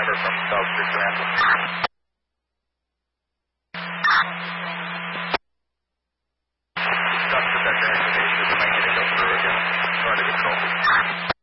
number from South Street Transit. Suspect identification, might need to go through again. Try to control.